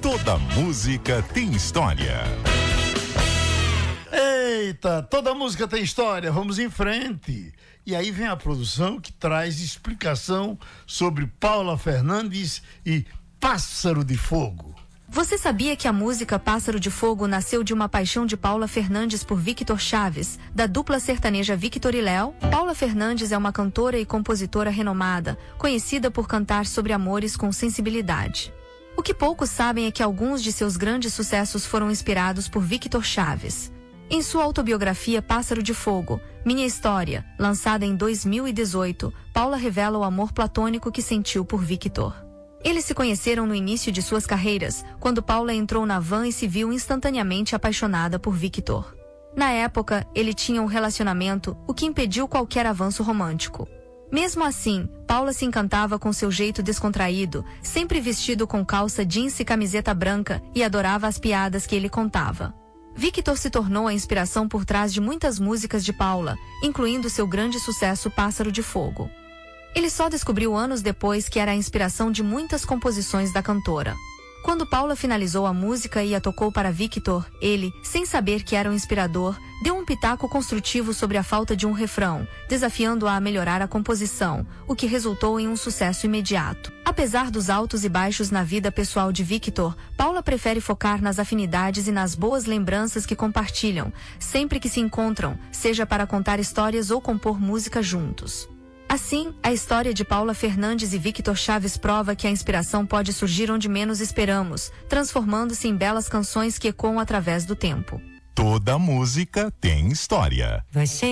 Toda música tem história. Eita, toda música tem história, vamos em frente. E aí vem a produção que traz explicação sobre Paula Fernandes e Pássaro de Fogo. Você sabia que a música Pássaro de Fogo nasceu de uma paixão de Paula Fernandes por Victor Chaves, da dupla sertaneja Victor e Léo? Paula Fernandes é uma cantora e compositora renomada, conhecida por cantar sobre amores com sensibilidade. O que poucos sabem é que alguns de seus grandes sucessos foram inspirados por Victor Chaves. Em sua autobiografia Pássaro de Fogo, Minha História, lançada em 2018, Paula revela o amor platônico que sentiu por Victor. Eles se conheceram no início de suas carreiras, quando Paula entrou na van e se viu instantaneamente apaixonada por Victor. Na época, ele tinha um relacionamento, o que impediu qualquer avanço romântico. Mesmo assim, Paula se encantava com seu jeito descontraído, sempre vestido com calça jeans e camiseta branca, e adorava as piadas que ele contava. Victor se tornou a inspiração por trás de muitas músicas de Paula, incluindo seu grande sucesso Pássaro de Fogo. Ele só descobriu anos depois que era a inspiração de muitas composições da cantora. Quando Paula finalizou a música e a tocou para Victor, ele, sem saber que era o inspirador, deu um pitaco construtivo sobre a falta de um refrão, desafiando-a a melhorar a composição, o que resultou em um sucesso imediato. Apesar dos altos e baixos na vida pessoal de Victor, Paula prefere focar nas afinidades e nas boas lembranças que compartilham, sempre que se encontram, seja para contar histórias ou compor música juntos. Assim, a história de Paula Fernandes e Victor Chaves prova que a inspiração pode surgir onde menos esperamos, transformando-se em belas canções que ecoam através do tempo. Toda música tem história. Você